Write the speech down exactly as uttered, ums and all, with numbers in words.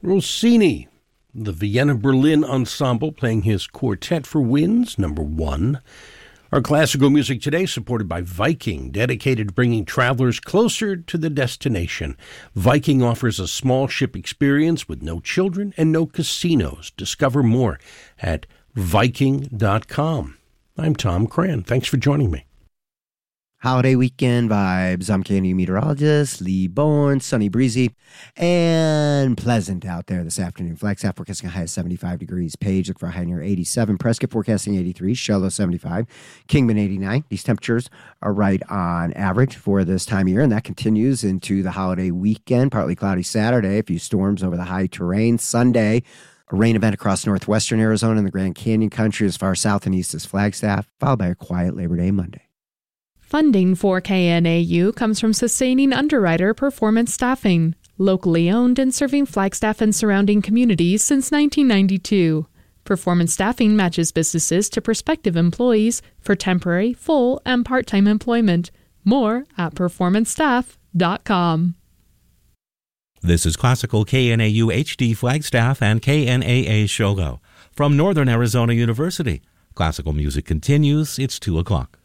Rossini, the Vienna Berlin Ensemble playing his Quartet for Winds, number one. Our classical music today supported by Viking, dedicated to bringing travelers closer to the destination. Viking offers a small ship experience with no children and no casinos. Discover more at Viking dot com. I'm Tom Cran. Thanks for joining me. Holiday weekend vibes. I'm K N A U meteorologist Lee Bourne. Sunny, breezy, and pleasant out there this afternoon. Flagstaff forecasting a high of seventy-five degrees. Page look for a high near eighty-seven. Prescott forecasting eighty-three. Shiloh seventy-five. Kingman eighty-nine. These temperatures are right on average for this time of year, and that continues into the holiday weekend. Partly cloudy Saturday. A few storms over the high terrain. Sunday, a rain event across northwestern Arizona and the Grand Canyon country as far south and east as Flagstaff, followed by a quiet Labor Day Monday. Funding for K N A U comes from Sustaining Underwriter Performance Staffing, locally owned and serving Flagstaff and surrounding communities since nineteen ninety-two. Performance Staffing matches businesses to prospective employees for temporary, full, and part-time employment. More at performance staff dot com. This is Classical K N A U H D Flagstaff and K N A A Shogo from Northern Arizona University. Classical music continues. It's two o'clock.